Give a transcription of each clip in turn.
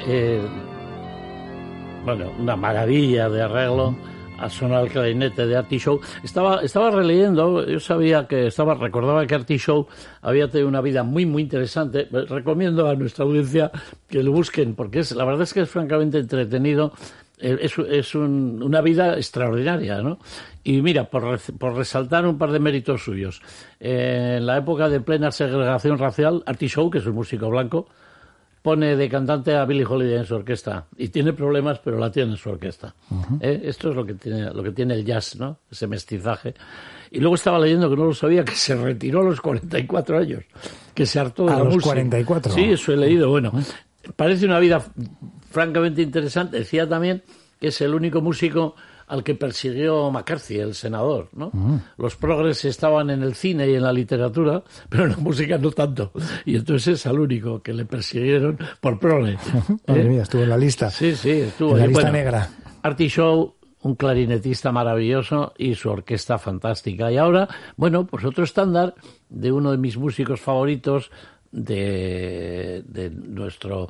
bueno, una maravilla de arreglo. A sonar el clarinete de Artie Shaw. Estaba releyendo, yo recordaba que Artie Shaw había tenido una vida muy, muy interesante. Recomiendo a nuestra audiencia que lo busquen, porque la verdad es que es francamente entretenido. Es una vida extraordinaria, ¿no? Y mira, por resaltar un par de méritos suyos. En la época de plena segregación racial, Artie Shaw, que es un músico blanco, pone de cantante a Billie Holiday en su orquesta y tiene problemas, pero la tiene en su orquesta. Uh-huh. Esto es lo que tiene el jazz, ¿no? Ese mestizaje. Y luego estaba leyendo, que no lo sabía, que se retiró a los 44 años, que se hartó de la música. ¿A los 44? Sí, eso he leído. Bueno, parece una vida francamente interesante. Decía también que es el único músico al que persiguió McCarthy, el senador, ¿no? Los progres estaban en el cine y en la literatura, pero en la música no tanto. Y entonces es al único que le persiguieron por progre. Madre mía, estuvo en la lista. Sí, estuvo en la lista negra. Artie Shaw, un clarinetista maravilloso y su orquesta fantástica. Y ahora, bueno, pues otro estándar de uno de mis músicos favoritos de nuestro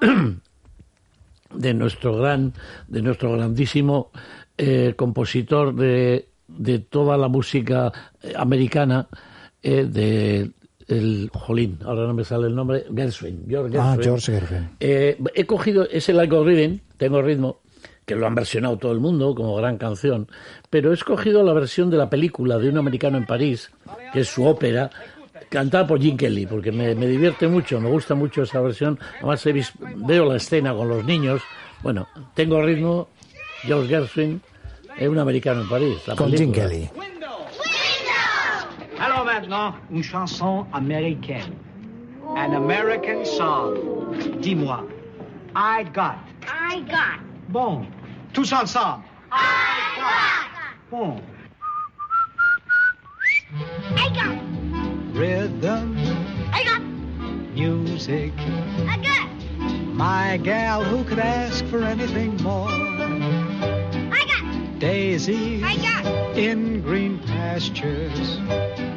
grandísimo compositor de toda la música americana, ahora no me sale el nombre, Gershwin, George Gershwin. He cogido ese Like a Rhythm, Tengo ritmo, que lo han versionado todo el mundo como gran canción, pero he escogido la versión de la película de Un americano en París, que es su ópera, cantada por Gene Kelly, porque me divierte mucho, me gusta mucho esa versión. Además veo la escena con los niños. Bueno, Tengo ritmo, George Gershwin, Un americano en París. Con Gene Kelly. Alors maintenant, une chanson américaine. An American song. Dis-moi. I got. Bon. Tous ensemble. I got. Bon. I got. Rhythm. I got. Music. I got. My gal, who could ask for anything more? I got. Daisies I got. in green pastures.